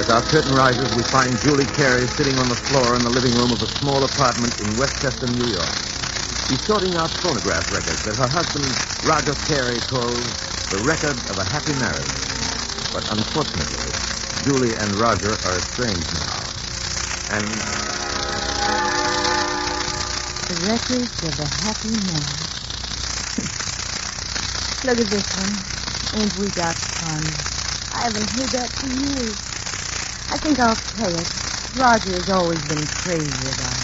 As our curtain rises, we find Julie Carey sitting on the floor in the living room of a small apartment in Westchester, New York. She's sorting out phonograph records that her husband, Roger Carey, calls the record of a happy marriage. But unfortunately, Julie and Roger are estranged now. And the records of a happy marriage. Look at this one. Ain't we got fun? I haven't heard that for years. I think I'll play it. Roger has always been crazy about